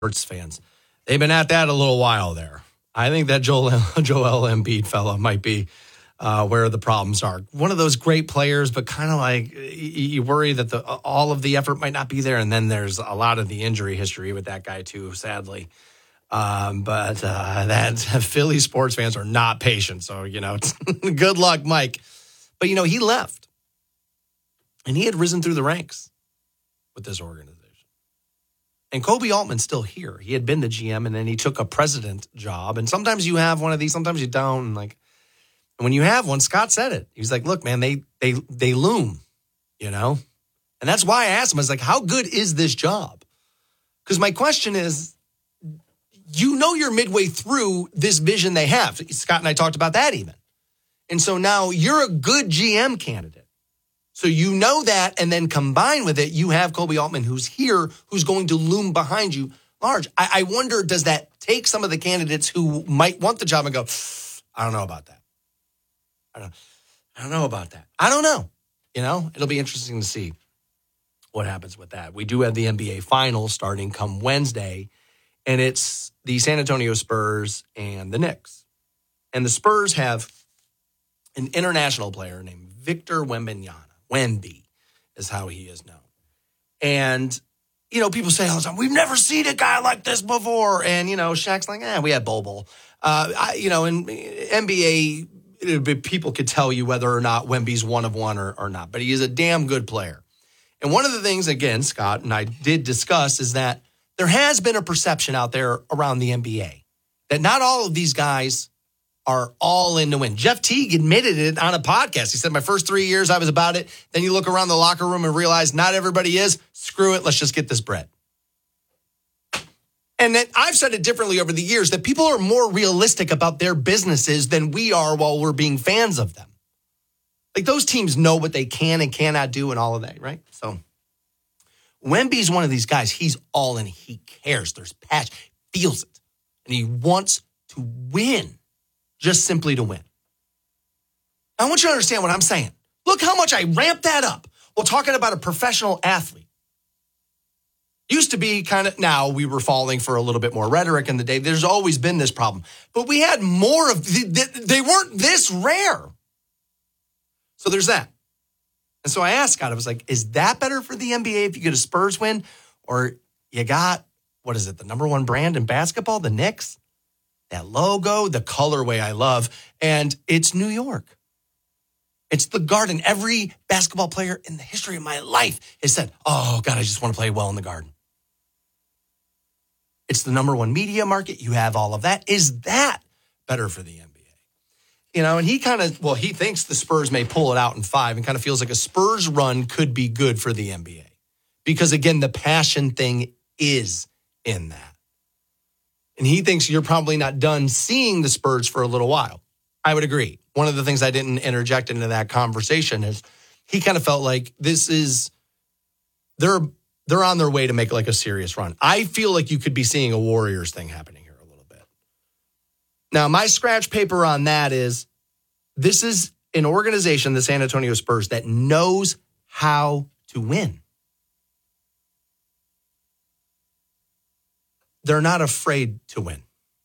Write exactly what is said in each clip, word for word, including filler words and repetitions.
Sports fans. They've been at that a little while there. I think that Joel, Joel Embiid fella might be uh, where the problems are. One of those great players, but kind of like you, you worry that the all of the effort might not be there. And then there's a lot of the injury history with that guy too, sadly. Um, but uh, that Philly sports fans are not patient. So, you know, good luck, Mike. But, you know, he left. And he had risen through the ranks with this organization. And Koby Altman's still here. He had been the G M, and then he took a president job. And sometimes you have one of these, sometimes you don't. And like, and when you have one, Scott said it. He was like, look, man, they they they loom, you know? And that's why I asked him, I was like, how good is this job? Because my question is, you know you're midway through this vision they have. Scott and I talked about that even. And so now you're a good G M candidate. So you know that, and then combined with it, you have Koby Altman, who's here, who's going to loom behind you large. I, I wonder, does that take some of the candidates who might want the job and go, I don't know about that. I don't, I don't know about that. I don't know. You know, it'll be interesting to see what happens with that. We do have the N B A Finals starting come Wednesday, and it's the San Antonio Spurs and the Knicks. And the Spurs have an international player named Victor Wembanyama. Wemby is how he is known. And, you know, people say all the time, we've never seen a guy like this before. And, you know, Shaq's like, eh, we had Bobo. Uh, I, you know, in N B A, it be, people could tell you whether or not Wemby's one of one or, or not. But he is a damn good player. And one of the things, again, Scott and I did discuss is that there has been a perception out there around the N B A that not all of these guys are all in to win. Jeff Teague admitted it on a podcast. He said, my first three years, I was about it. Then you look around the locker room and realize not everybody is. Screw it. Let's just get this bread. And then I've said it differently over the years, that people are more realistic about their businesses than we are while we're being fans of them. Like, those teams know what they can and cannot do and all of that, right? So Wemby's one of these guys. He's all in. He cares. There's passion. He feels it. And he wants to win. Just simply to win. I want you to understand what I'm saying. Look how much I ramped that up. Well, talking about a professional athlete. Used to be kind of, now we were falling for a little bit more rhetoric in the day. There's always been this problem. But we had more of, they weren't this rare. So there's that. And so I asked Scott, I was like, is that better for the N B A if you get a Spurs win? Or you got, what is it, the number one brand in basketball, the Knicks? That logo, the colorway I love, and it's New York. It's the Garden. Every basketball player in the history of my life has said, oh, God, I just want to play well in the Garden. It's the number one media market. You have all of that. Is that better for the N B A? You know, and he kind of, well, he thinks the Spurs may pull it out in five and kind of feels like a Spurs run could be good for the N B A. Because, again, the passion thing is in that. And he thinks you're probably not done seeing the Spurs for a little while. I would agree. One of the things I didn't interject into that conversation is he kind of felt like this is, they're they're on their way to make like a serious run. I feel like you could be seeing a Warriors thing happening here a little bit. Now, my scratch paper on that is this is an organization, the San Antonio Spurs, that knows how to win. They're not afraid to win.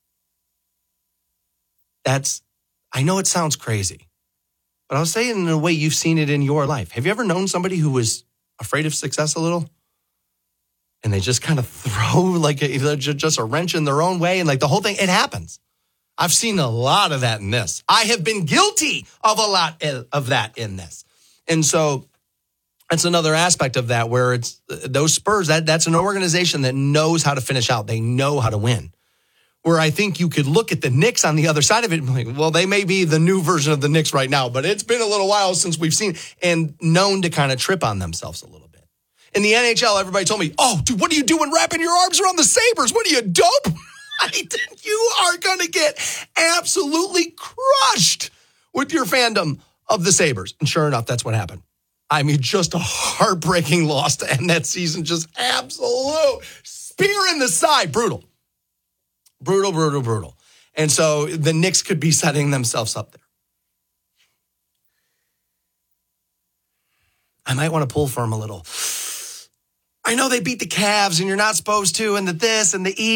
That's, I know it sounds crazy, but I'll say it in a way you've seen it in your life. Have you ever known somebody who was afraid of success a little? And they just kind of throw like a, just a wrench in their own way and like the whole thing, it happens. I've seen a lot of that in this. I have been guilty of a lot of that in this. And so that's another aspect of that where it's those Spurs, that, that's an organization that knows how to finish out. They know how to win. Where I think you could look at the Knicks on the other side of it and be like, well, they may be the new version of the Knicks right now, but it's been a little while since we've seen and known to kind of trip on themselves a little bit. In the N H L, everybody told me, oh, dude, what are you doing wrapping your arms around the Sabres? What are you, dope? You are going to get absolutely crushed with your fandom of the Sabres. And sure enough, that's what happened. I mean, just a heartbreaking loss to end that season. Just absolute spear in the side. Brutal. Brutal, brutal, brutal. And so the Knicks could be setting themselves up there. I might want to pull for him a little. I know they beat the Cavs and you're not supposed to, and the this and the E.